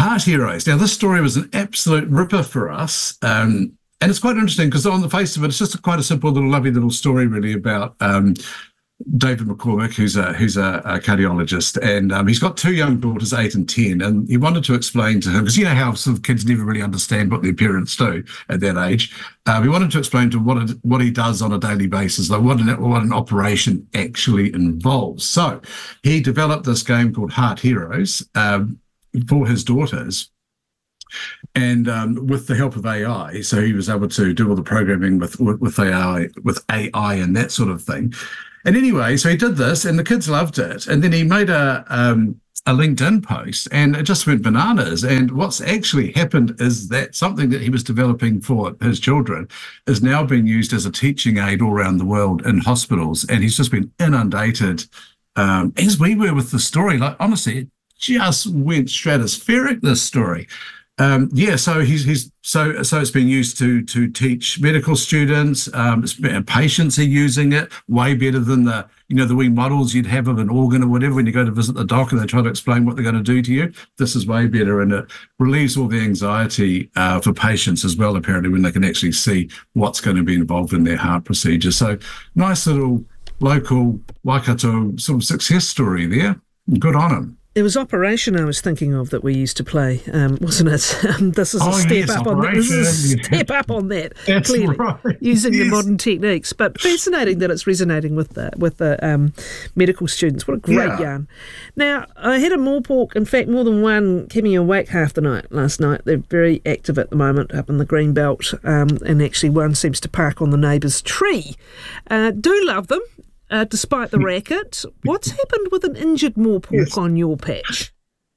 Heart Heroes. Now, this story was an absolute ripper for us. Um, and it's quite interesting because on the face of it, it's just a, quite a simple little, lovely little story really about um, David McCormick, who's a who's a, a cardiologist, and um, he's got two young daughters, eight and ten, and he wanted to explain to him, because you know how sort of kids never really understand what their parents do at that age. Uh, he wanted to explain to what it, what he does on a daily basis, like what an, what an operation actually involves. So he developed this game called Heart Heroes um, for his daughters. And um, with the help of A I, so he was able to do all the programming with with, with A I, with A I and that sort of thing. And anyway, so he did this, and the kids loved it. And then he made a um, a LinkedIn post, and it just went bananas. And what's actually happened is that something that he was developing for his children is now being used as a teaching aid all around the world in hospitals. And he's just been inundated, um, as we were with the story. Like, honestly, it just went stratospheric, this story. Um, yeah, so he's he's so so it's being used to to teach medical students. Um, it's, patients are using it way better than the you know the wee models you'd have of an organ or whatever when you go to visit the doc and they try to explain what they're going to do to you. This is way better, and it relieves all the anxiety uh, for patients as well. Apparently, when they can actually see what's going to be involved in their heart procedure. So nice little local Waikato sort of success story there. Good on him.
There was Operation I was thinking of that we used to play, um, wasn't it? Um, this is a
oh,
step
yes,
up on that. This is a step up on that.
That's
clearly,
right.
using
yes.
the modern techniques. But fascinating that it's resonating with the with the um, medical students. What a great
yeah.
yarn! Now I had a morepork, in fact, more than one, kept me awake half the night last night. They're very active at the moment up in the green belt, um, and actually one seems to park on the neighbour's tree. Uh, do love them. Uh, despite the racket, what's happened with an injured morepork yes. on your patch?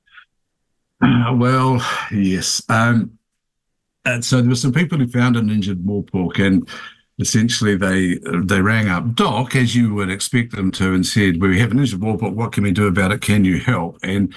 Uh, well, yes. Um, and so there were some people who found an injured morepork, and essentially they they rang up Doc, as you would expect them to, and said, "We have an injured morepork. What can we do about it? Can you help?" And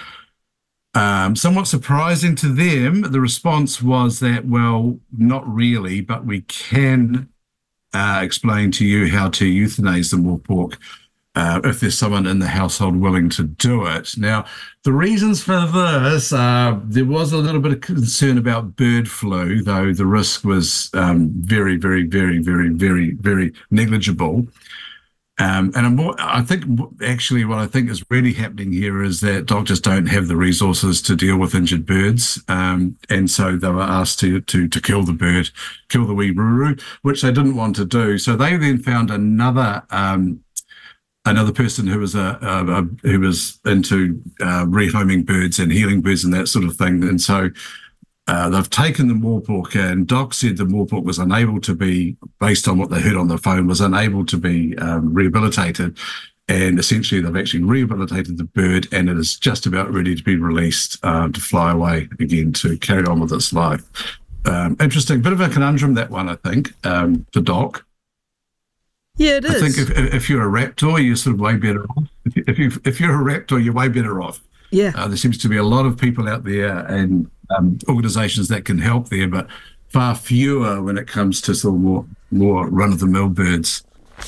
um, somewhat surprising to them, the response was that, "Well, not really, but we can." Uh, explain to you how to euthanize the morepork uh, if there's someone in the household willing to do it. Now, the reasons for this, uh, there was a little bit of concern about bird flu, though the risk was um, very, very, very, very, very, very negligible. Um, and I'm more, I think actually what I think is really happening here is that doctors don't have the resources to deal with injured birds. Um, and so they were asked to, to, to kill the bird, kill the wee ruru, which they didn't want to do. So they then found another, um, another person who was a, a, a who was into uh, rehoming birds and healing birds and that sort of thing. And so Uh, they've taken the morepork, and Doc said the morepork was unable to be, based on what they heard on the phone, was unable to be um, rehabilitated. And essentially they've actually rehabilitated the bird, and it is just about ready to be released uh, to fly away again to carry on with its life. Um, interesting. Bit of a conundrum, that one, I think, um, for Doc.
Yeah, it is.
I think if, if you're a raptor, you're sort of way better off. If, you, if you're a raptor, you're way better off.
Yeah.
Uh, there seems to be a lot of people out there and um, organisations that can help there, but far fewer when it comes to sort of more, more run-of-the-mill birds.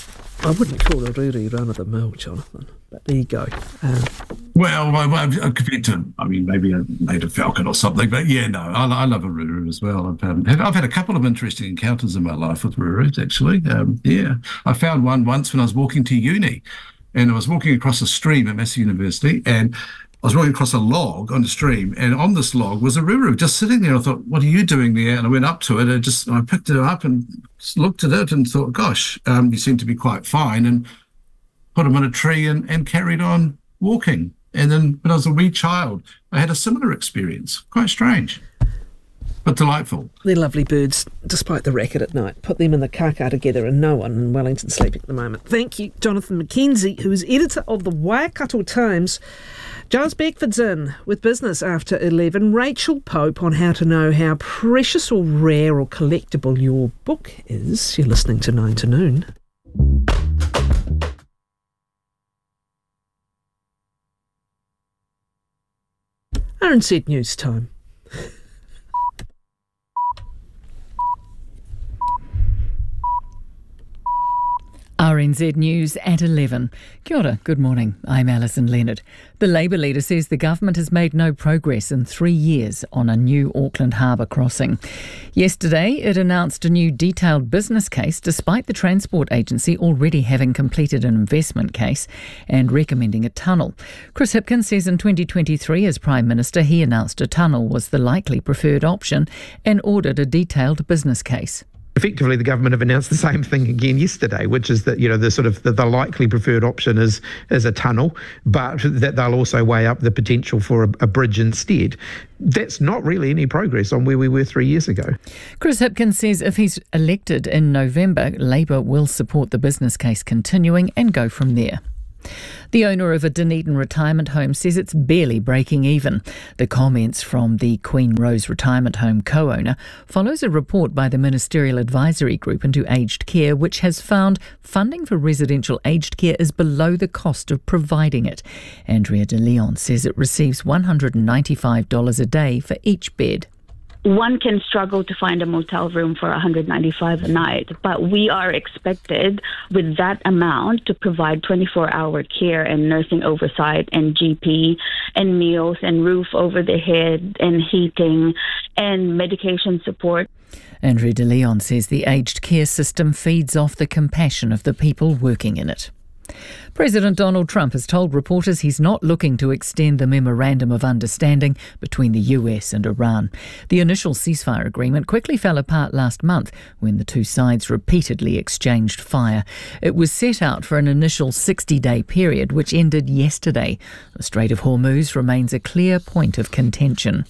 I wouldn't call it really run-of-the-mill, Jonathan, but there you go. Um,
well, well, well, compared to, I mean, maybe a native falcon or something, but yeah, no, I, I love a ruru as well. I've, um, I've had a couple of interesting encounters in my life with rurus, actually. Um, yeah, I found one once when I was walking to uni, and I was walking across a stream at Massey University, and I was walking across a log on the stream, and on this log was a ruru just sitting there. I thought, what are you doing there? And I went up to it, and just I picked it up and looked at it and thought, gosh, um, you seem to be quite fine, and put him in a tree and, and carried on walking. And then when I was a wee child, I had a similar experience. Quite strange, but delightful.
They're lovely birds, despite the racket at night. Put them in the kaka together, and no one in Wellington sleeping at the moment. Thank you, Jonathan McKenzie, who is editor of the Waikato Times. Giles Beckford's in with business after eleven. Rachel Pope on how to know how precious or rare or collectible your book is. You're listening to Nine to Noon. R N Z News Time.
R R N Z News at eleven. Kia ora, good morning. I'm Alison Leonard. The Labour leader says the government has made no progress in three years on a new Auckland Harbour crossing. Yesterday, it announced a new detailed business case despite the Transport Agency already having completed an investment case and recommending a tunnel. Chris Hipkins says in twenty twenty-three, as Prime Minister, he announced a tunnel was the likely preferred option and ordered a detailed business case.
Effectively, the government have announced the same thing again yesterday, which is that, you know, the sort of the, the likely preferred option is is a tunnel, but that they'll also weigh up the potential for a, a bridge instead. That's not really any progress on where we were three years ago.
Chris Hipkins says if he's elected in November, Labour will support the business case continuing and go from there. The owner of a Dunedin retirement home says it's barely breaking even. The comments from the Queen Rose Retirement Home co-owner follows a report by the Ministerial Advisory Group into Aged Care, which has found funding for residential aged care is below the cost of providing it. Andrea De Leon says it receives one hundred ninety-five dollars a day for each bed.
One can struggle to find a motel room for one hundred ninety-five dollars a night, but we are expected with that amount to provide twenty-four hour care and nursing oversight and G P and meals and roof over the head and heating and medication support.
Andrea De Leon says the aged care system feeds off the compassion of the people working in it. President Donald Trump has told reporters he's not looking to extend the Memorandum of Understanding between the U S and Iran. The initial ceasefire agreement quickly fell apart last month when the two sides repeatedly exchanged fire. It was set out for an initial sixty-day period, which ended yesterday. The Strait of Hormuz remains a clear point of contention.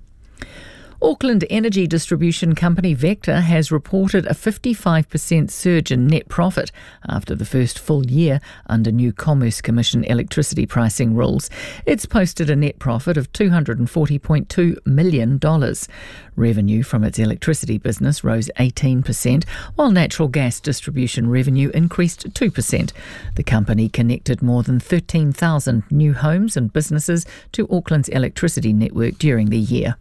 Auckland energy distribution company Vector has reported a fifty-five percent surge in net profit after the first full year under new Commerce Commission electricity pricing rules. It's posted a net profit of two hundred forty point two million dollars. Revenue from its electricity business rose eighteen percent, while natural gas distribution revenue increased two percent. The company connected more than thirteen thousand new homes and businesses to Auckland's electricity network during the year.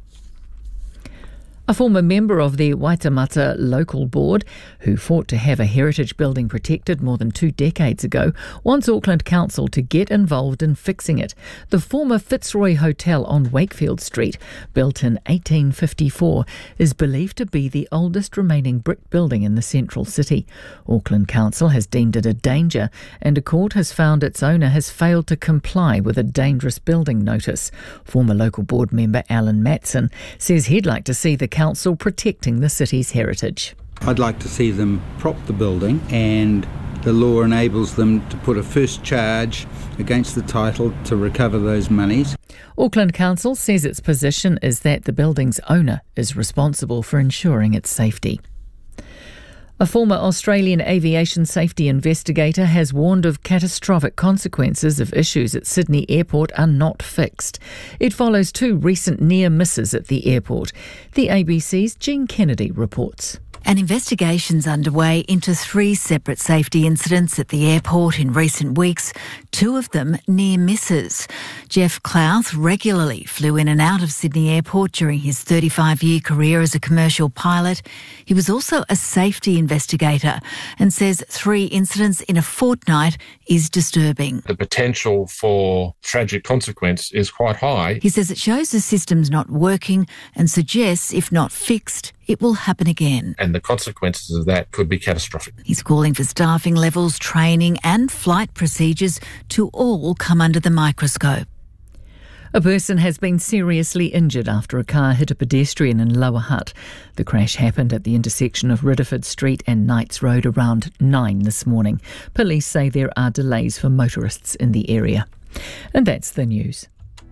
A former member of the Waitemata Local Board, who fought to have a heritage building protected more than two decades ago, wants Auckland Council to get involved in fixing it. The former Fitzroy Hotel on Wakefield Street, built in eighteen fifty-four, is believed to be the oldest remaining brick building in the central city. Auckland Council has deemed it a danger, and a court has found its owner has failed to comply with a dangerous building notice. Former local board member Alan Matson says he'd like to see the council protecting the city's heritage.
I'd like to see them prop the building, and the law enables them to put a first charge against the title to recover those monies.
Auckland Council says its position is that the building's owner is responsible for ensuring its safety. A former Australian aviation safety investigator has warned of catastrophic consequences if issues at Sydney Airport are not fixed. It follows two recent near misses at the airport. The A B C's Jean Kennedy reports.
An investigation's underway into three separate safety incidents at the airport in recent weeks, two of them near misses. Jeff Clouth regularly flew in and out of Sydney Airport during his thirty-five-year career as a commercial pilot. He was also a safety investigator and says three incidents in a fortnight is disturbing.
The potential for tragic consequence is quite high.
He says it shows the system's not working and suggests, if not fixed, it will happen again.
And the consequences of that could be catastrophic.
He's calling for staffing levels, training and flight procedures to all come under the microscope.
A person has been seriously injured after a car hit a pedestrian in Lower Hutt. The crash happened at the intersection of Ridderford Street and Knights Road around nine this morning. Police say there are delays for motorists in the area. And that's the news.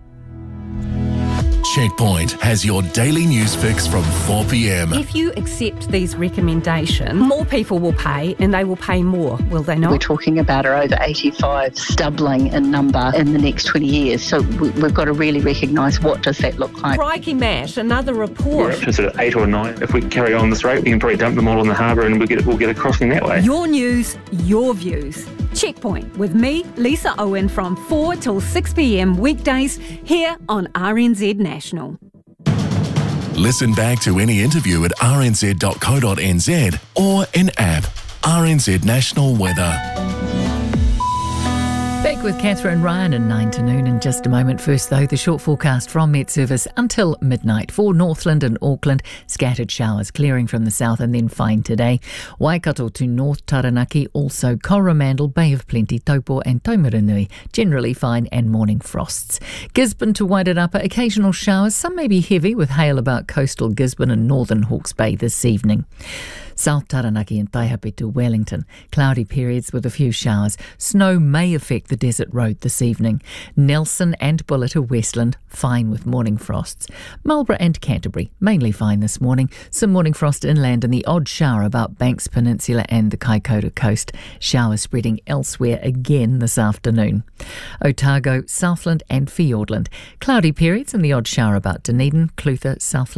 Checkpoint has your daily news fix from four p m.
If you accept these recommendations, more people will pay and they will pay more, will they not?
We're talking about our over eighty-fives doubling in number in the next twenty years. So we've got to really recognise what does that look like.
Crikey, Matt, another report.
We're up to sort of eight or nine. If we carry on this rate, we can probably dump them all in the harbour and we'll get, we'll get a crossing that way.
Your news, your views. Checkpoint with me, Lisa Owen, from four till six p m weekdays here on R N Z National.
Listen back to any interview at r n z dot co dot n z or in app. R N Z National Weather.
Back with Catherine Ryan in nine to noon in just a moment. First, though, the short forecast from Met Service until midnight for Northland and Auckland. Scattered showers clearing from the south and then fine today. Waikato to North Taranaki, also Coromandel, Bay of Plenty, Taupo and Taumarunui. Generally fine and morning frosts. Gisborne to Wairarapa, occasional showers. Some may be heavy with hail about coastal Gisborne and northern Hawke's Bay this evening. South Taranaki and Taihape to Wellington. Cloudy periods with a few showers. Snow may affect the desert road this evening. Nelson and Buller to Westland, fine with morning frosts. Marlborough and Canterbury, mainly fine this morning. Some morning frost inland and the odd shower about Banks Peninsula and the Kaikoura coast. Showers spreading elsewhere again this afternoon. Otago, Southland and Fiordland. Cloudy periods and the odd shower about Dunedin, Clutha, Southland